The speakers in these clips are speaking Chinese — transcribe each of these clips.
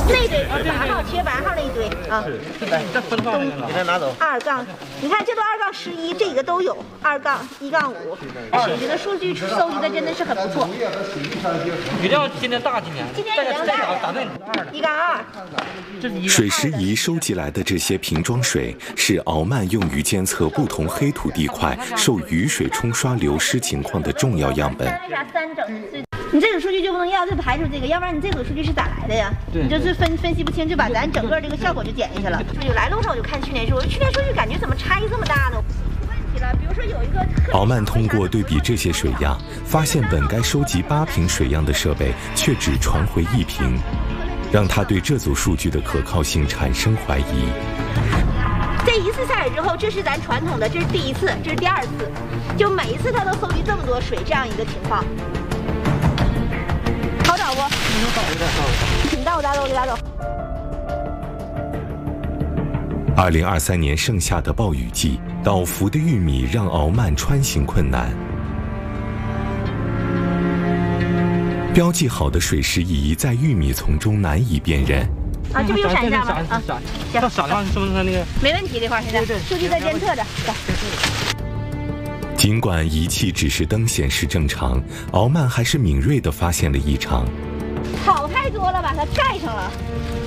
那堆8号缺8号那一堆啊。 来，这分号你再拿走。 2杠，你看这都2杠11，这个都有2杠1杠5，水质的数据收集的真的是很不错。 雨量今年大，今年雨量大， 打对 1杠2。 水时仪收集来的这些瓶装水是鳌慢用于监测不同黑土地块受雨水冲刷流失情况的重要样本。 为啥3整？你这组数据就不能要，就排除这个，要不然你这组数据是咋来的呀？你就是分析不清，就把咱整个这个效果就减下去了。就来路上我就看去年数，去年数据感觉怎么差异这么大呢？问题了，比如说有一个鳌慢通过对比这些水样，发现本该收集8瓶水样的设备却只传回1瓶，让他对这组数据的可靠性产生怀疑。 这一次下水之后，这是咱传统的，这是第1次，这是第2次，就每一次他都搜集这么多水，这样一个情况。好找不？你带我打走，我就打走。 2023年盛夏的暴雨季，倒伏的玉米让鳌慢穿行困难。标记好的水时仪在玉米丛中难以辨认。 啊，这不又闪一下吗？啊， 行，闪亮是不是那个？ 没问题，这块现在数据在监测着。 尽管仪器指示灯显示正常，鳌慢还是敏锐地发现了异常。 草太多了，把它盖上了。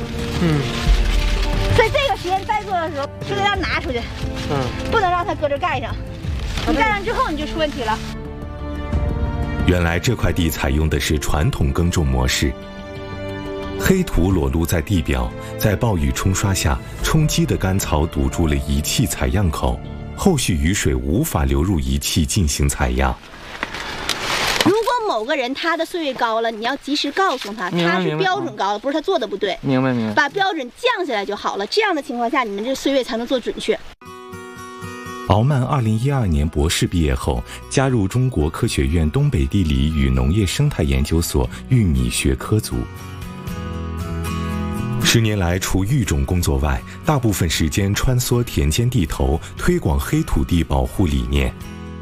所以这个实验再做的时候，就得要拿出去。不能让它搁这盖上。你盖上之后你就出问题了。 原来这块地采用的是传统耕种模式，黑土裸露在地表，在暴雨冲刷下，冲击的干草堵住了仪器采样口。后续雨水无法流入仪器进行采样。 如果某个人他的岁月高了，你要及时告诉他，他是标准高了，不是他做的不对。 明白。 把标准降下来就好了。这样的情况下，你们这岁月才能做准确。 鳌慢2012年博士毕业后，加入中国科学院东北地理与农业生态研究所玉米学科组。10年来，除育种工作外，大部分时间穿梭田间地头，推广黑土地保护理念。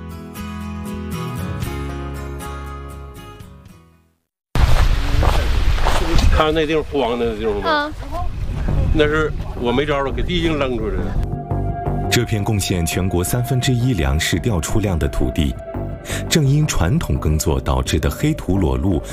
看那地方荒的地方吗？那是我没招了，给地硬扔出去的。 这片贡献全国1/3粮食调出量的土地，正因传统耕作导致的黑土裸露